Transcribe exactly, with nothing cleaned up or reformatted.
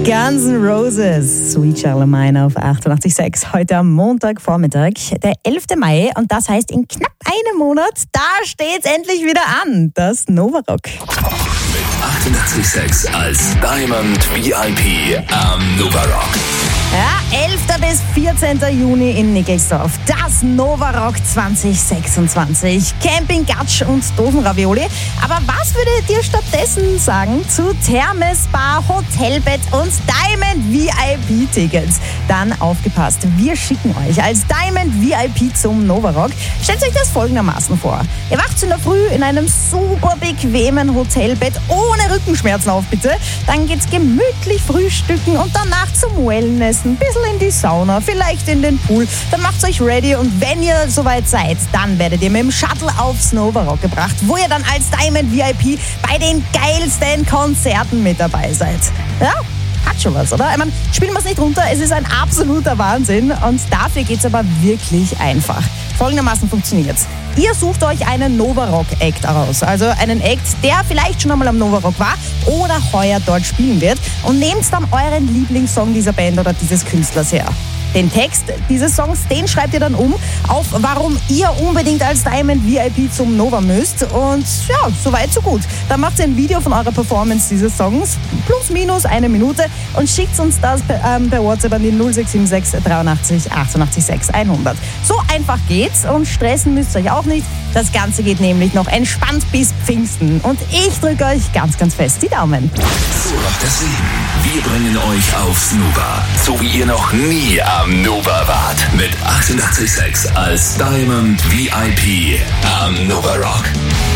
Guns N' Roses, Sweet Child O' Mine auf achtundachtzig Komma sechs. Heute am Montagvormittag, der elften Mai. Und das heißt, in knapp einem Monat, da steht's endlich wieder an, das Nova Rock. Mit achtundachtzig Komma sechs als Diamond V I P am Nova Rock. Ja, elften bis vierzehnten Juni in Nickelsdorf. Das Nova Rock zwanzig sechsundzwanzig. Camping, Gatsch und Dosenravioli. Aber was würdet ihr stattdessen sagen zu Therme, Spa, Hotelbett und Diamond V I P-Tickets? Dann aufgepasst, wir schicken euch als Diamond V I P zum Nova Rock. Stellt euch das folgendermaßen vor. Ihr wacht in der Früh in einem super bequemen Hotelbett ohne Rückenschmerzen auf, bitte. Dann geht's gemütlich frühstücken und danach zum Wellness. Ein bisschen in die Sauna, vielleicht in den Pool. Dann macht's euch ready und wenn ihr soweit seid, dann werdet ihr mit dem Shuttle aufs Nova Rock gebracht, wo ihr dann als Diamond V I P bei den geilsten Konzerten mit dabei seid. Ja? Hat schon was, oder? Ich meine, spielen wir es nicht runter, es ist ein absoluter Wahnsinn und dafür geht's aber wirklich einfach. Folgendermaßen funktioniert's. Ihr sucht euch einen Nova Rock Act aus, also einen Act, der vielleicht schon einmal am Nova Rock war oder heuer dort spielen wird und nehmt dann euren Lieblingssong dieser Band oder dieses Künstlers her. Den Text dieses Songs, den schreibt ihr dann um auf, warum ihr unbedingt als Diamond V I P zum Nova müsst. Und ja, soweit so gut. Dann macht ihr ein Video von eurer Performance dieses Songs, plus minus eine Minute, und schickt uns das per, ähm, per WhatsApp an die null sechs sieben sechs dreiundachtzig achtundachtzig sechs hundert. So einfach geht's und stressen müsst ihr euch auch nicht. Das Ganze geht nämlich noch entspannt bis Pfingsten. Und ich drücke euch ganz, ganz fest die Daumen. So läuft das Leben. Wir bringen euch aufs Nova, so wie ihr noch nie am Nova wart. Mit achtundachtzig Komma sechs als Diamond V I P am Nova Rock.